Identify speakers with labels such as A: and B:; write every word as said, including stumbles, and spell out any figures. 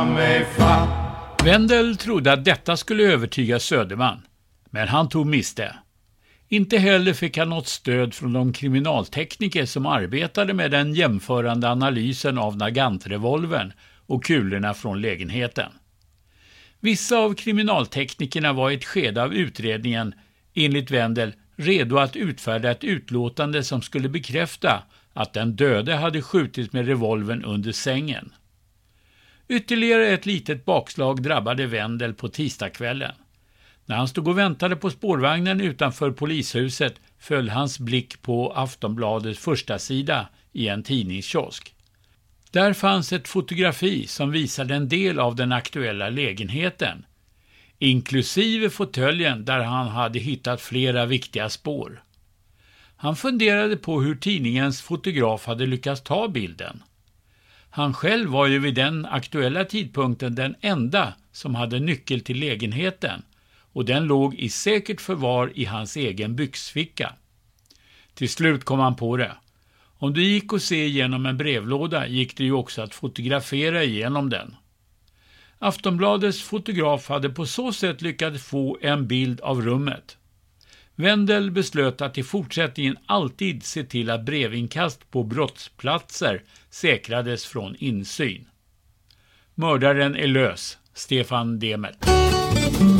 A: Wendel trodde att detta skulle övertyga Söderman, men han tog miste. Inte heller fick han något stöd från de kriminaltekniker som arbetade med den jämförande analysen av Nagant-revolvern och kulorna från lägenheten. Vissa av kriminalteknikerna var i ett skede av utredningen, enligt Wendel, redo att utfärda ett utlåtande som skulle bekräfta att den döde hade skjutit med revolvern under sängen. Ytterligare ett litet bakslag drabbade Wendel på tisdagskvällen. När han stod och väntade på spårvagnen utanför polishuset föll hans blick på Aftonbladets första sida i en tidningskiosk. Där fanns ett fotografi som visade en del av den aktuella lägenheten, inklusive fåtöljen där han hade hittat flera viktiga spår. Han funderade på hur tidningens fotograf hade lyckats ta bilden. Han själv var ju vid den aktuella tidpunkten den enda som hade nyckel till lägenheten, och den låg i säkert förvar i hans egen byxficka. Till slut kom han på det. Om du gick och se igenom en brevlåda gick det ju också att fotografera igenom den. Aftonbladets fotograf hade på så sätt lyckats få en bild av rummet. Wendel beslöt att i fortsättningen alltid se till att brevinkast på brottsplatser säkrades från insyn. Mördaren är lös, Stefan Demert.